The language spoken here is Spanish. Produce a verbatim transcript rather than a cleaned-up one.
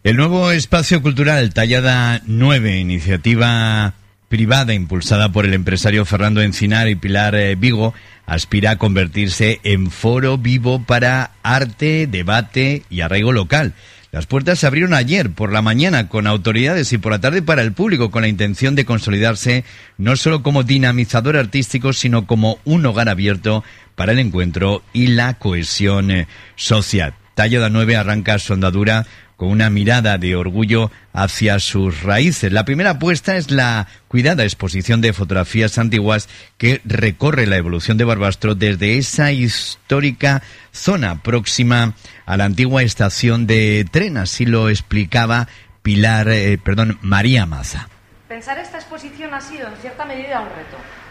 El nuevo espacio cultural Tallada nueve, iniciativa privada impulsada por el empresario Fernando Encinar y Pilar eh, Vigo, aspira a convertirse en foro vivo para arte, debate y arraigo local. Las puertas se abrieron ayer por la mañana con autoridades y por la tarde para el público, con la intención de consolidarse no solo como dinamizador artístico, sino como un hogar abierto para el encuentro y la cohesión eh, social. Tallada nueve arranca su andadura con una mirada de orgullo hacia sus raíces. La primera apuesta es la cuidada exposición de fotografías antiguas que recorre la evolución de Barbastro desde esa histórica zona próxima a la antigua estación de tren. Así lo explicaba Pilar, eh, perdón, María Maza. Pensar esta exposición ha sido en cierta medida un reto.